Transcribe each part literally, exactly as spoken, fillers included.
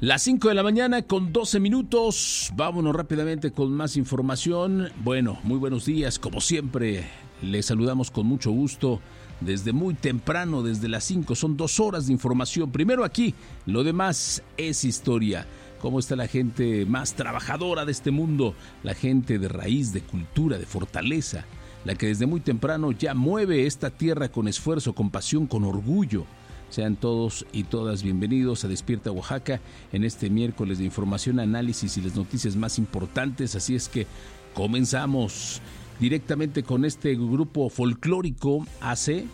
Las cinco de la mañana con doce minutos. Vámonos rápidamente con más información. Bueno, muy buenos días. Como siempre, les saludamos con mucho gusto desde muy temprano, desde las cinco. Son dos horas de información. Primero aquí, lo demás es historia. ¿Cómo está la gente más trabajadora de este mundo? La gente de raíz, de cultura, de fortaleza. La que desde muy temprano ya mueve esta tierra con esfuerzo, con pasión, con orgullo. Sean todos y todas bienvenidos a Despierta Oaxaca en este miércoles de información, análisis y las noticias más importantes. Así es que comenzamos directamente con este grupo folclórico A C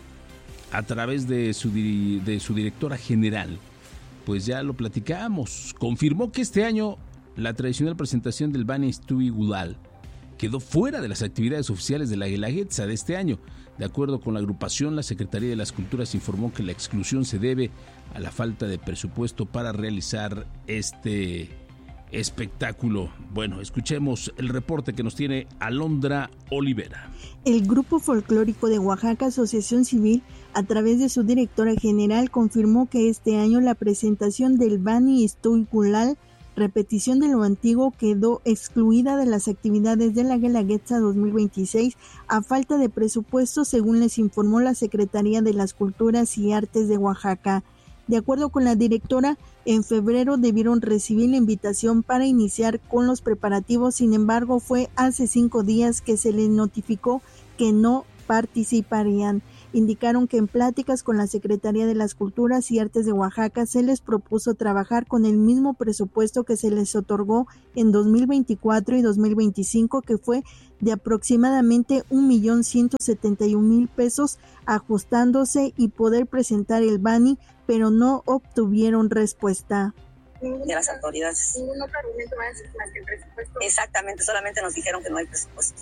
a través de su, de su directora general. Pues ya lo platicamos. Confirmó que este año la tradicional presentación del Bani Stuigulal quedó fuera de las actividades oficiales de la Guelaguetza de este año. De acuerdo con la agrupación, la Secretaría de las Culturas informó que la exclusión se debe a la falta de presupuesto para realizar este espectáculo. Bueno, escuchemos el reporte que nos tiene Alondra Olivera. El Grupo Folclórico de Oaxaca, Asociación Civil, a través de su directora general, confirmó que este año la presentación del Bani Stuigulal, repetición de lo antiguo, quedó excluida de las actividades de la Guelaguetza dos mil veintiséis a falta de presupuesto, según les informó la Secretaría de las Culturas y Artes de Oaxaca. De acuerdo con la directora, en febrero debieron recibir la invitación para iniciar con los preparativos, sin embargo fue hace cinco días que se les notificó que no participarían. Indicaron que en pláticas con la Secretaría de las Culturas y Artes de Oaxaca se les propuso trabajar con el mismo presupuesto que se les otorgó en dos mil veinticuatro y dos mil veinticinco, que fue de aproximadamente un millón ciento setenta y un mil pesos, ajustándose y poder presentar el Bani, pero no obtuvieron respuesta. De las autoridades. Ningún otro argumento más, más que el presupuesto. Exactamente, solamente nos dijeron que no hay presupuesto.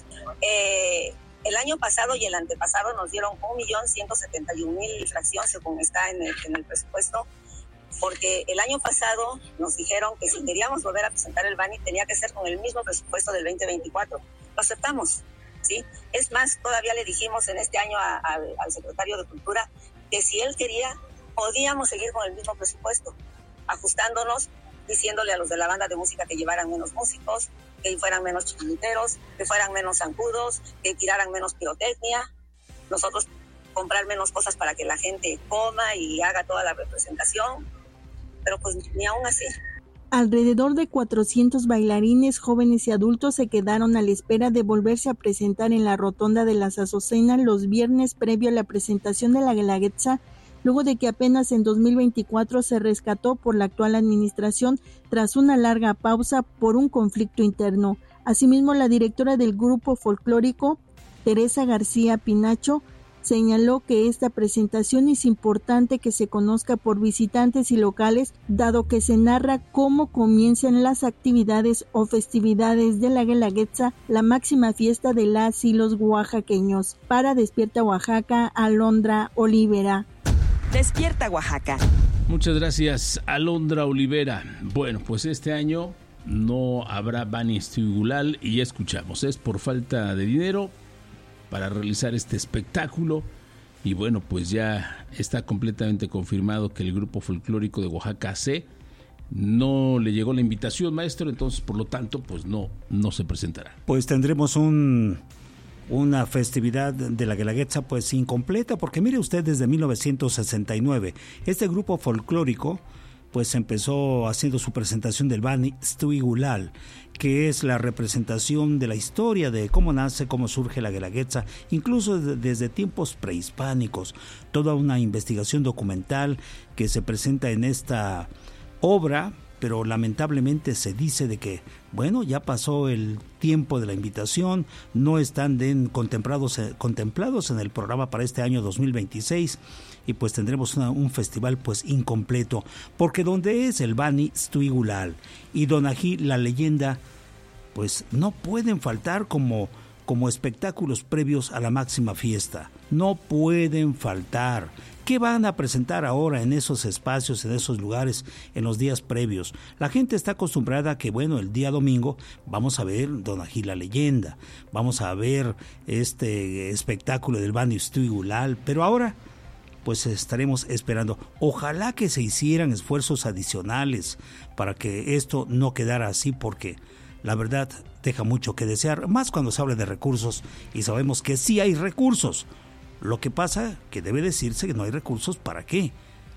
Eh... El año pasado y el antepasado nos dieron un millón ciento setenta y un mil fracción, según está en el, en el presupuesto, porque el año pasado nos dijeron que si queríamos volver a presentar el Bani tenía que ser con el mismo presupuesto del veinte veinticuatro. Lo aceptamos, ¿sí? Es más, todavía le dijimos en este año a, a, al secretario de Cultura que si él quería, podíamos seguir con el mismo presupuesto, ajustándonos, diciéndole a los de la banda de música que llevaran menos músicos, que fueran menos chiquiteros, que fueran menos zancudos, que tiraran menos pirotecnia, nosotros comprar menos cosas para que la gente coma y haga toda la representación, pero pues ni aún así. Alrededor de cuatrocientos bailarines, jóvenes y adultos se quedaron a la espera de volverse a presentar en la rotonda de las Azucenas los viernes previo a la presentación de la Guelaguetza, luego de que apenas en dos mil veinticuatro se rescató por la actual administración tras una larga pausa por un conflicto interno. Asimismo, la directora del grupo folclórico, Teresa García Pinacho, señaló que esta presentación es importante que se conozca por visitantes y locales, dado que se narra cómo comienzan las actividades o festividades de la Guelaguetza, la máxima fiesta de las y los oaxaqueños. Para Despierta Oaxaca, Alondra Olivera. Despierta Oaxaca. Muchas gracias, Alondra Olivera. Bueno, pues este año no habrá Bani Stuigulal y ya escuchamos, es por falta de dinero para realizar este espectáculo. Y bueno, pues ya está completamente confirmado que el Grupo Folclórico de Oaxaca C no le llegó la invitación, maestro, entonces por lo tanto pues no, no se presentará. Pues tendremos un... una festividad de la Guelaguetza pues incompleta, porque mire usted, desde mil novecientos sesenta y nueve este grupo folclórico pues empezó haciendo su presentación del Bani Stuigulal, que es la representación de la historia de cómo nace, cómo surge la Guelaguetza, incluso desde tiempos prehispánicos, toda una investigación documental que se presenta en esta obra. Pero lamentablemente se dice de que, bueno, ya pasó el tiempo de la invitación, no están de, contemplados, contemplados en el programa para este año dos mil veintiséis, y pues tendremos una, un festival pues incompleto, porque donde es el Bani Stuigulal y Donají la leyenda, pues no pueden faltar como, como espectáculos previos a la máxima fiesta, no pueden faltar. ¿Qué van a presentar ahora en esos espacios, en esos lugares, en los días previos? La gente está acostumbrada a que, bueno, el día domingo vamos a ver Donají la leyenda, vamos a ver este espectáculo del Bani Stuigulal, pero ahora pues estaremos esperando. Ojalá que se hicieran esfuerzos adicionales para que esto no quedara así, porque la verdad deja mucho que desear, más cuando se habla de recursos y sabemos que sí hay recursos. Lo que pasa que debe decirse que no hay recursos, ¿para qué?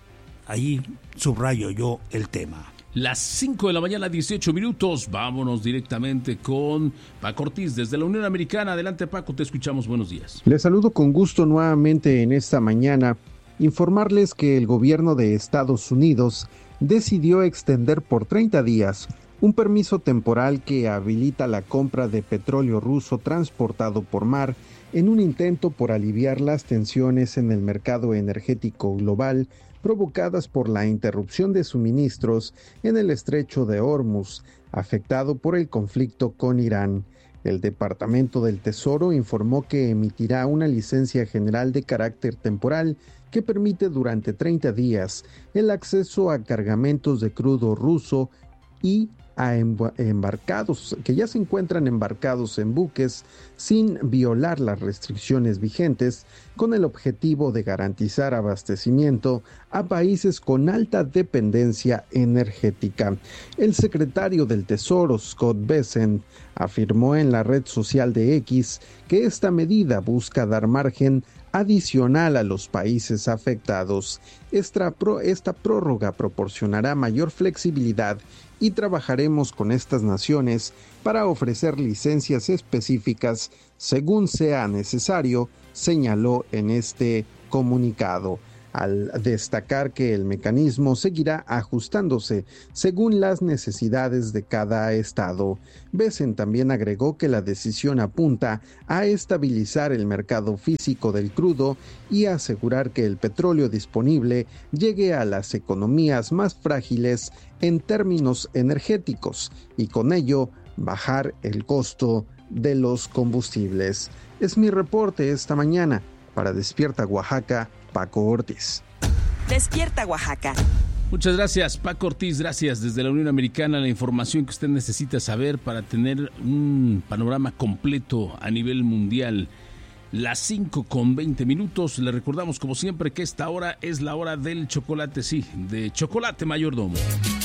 Ahí subrayo yo el tema. Las cinco de la mañana, dieciocho minutos. Vámonos directamente con Paco Ortiz desde la Unión Americana. Adelante, Paco, te escuchamos. Buenos días. Les saludo con gusto nuevamente en esta mañana. Informarles que el gobierno de Estados Unidos decidió extender por treinta días un permiso temporal que habilita la compra de petróleo ruso transportado por mar en un intento por aliviar las tensiones en el mercado energético global provocadas por la interrupción de suministros en el estrecho de Hormuz, afectado por el conflicto con Irán. El Departamento del Tesoro informó que emitirá una licencia general de carácter temporal que permite durante treinta días el acceso a cargamentos de crudo ruso y a embarcados que ya se encuentran embarcados en buques sin violar las restricciones vigentes, con el objetivo de garantizar abastecimiento a países con alta dependencia energética. El secretario del Tesoro, Scott Bessent, afirmó en la red social de X que esta medida busca dar margen adicional a los países afectados. Esta, pro, esta prórroga proporcionará mayor flexibilidad y trabajaremos con estas naciones para ofrecer licencias específicas según sea necesario, señaló en este comunicado, al destacar que el mecanismo seguirá ajustándose según las necesidades de cada estado. Bessent también agregó que la decisión apunta a estabilizar el mercado físico del crudo y asegurar que el petróleo disponible llegue a las economías más frágiles en términos energéticos y con ello bajar el costo de los combustibles. Es mi reporte esta mañana. Para Despierta Oaxaca, Paco Ortiz. Despierta Oaxaca. Muchas gracias, Paco Ortiz. Gracias desde la Unión Americana, la información que usted necesita saber para tener un panorama completo a nivel mundial. Las cinco con veinte minutos. Le recordamos como siempre que esta hora es la hora del chocolate, sí, de Chocolate Mayordomo.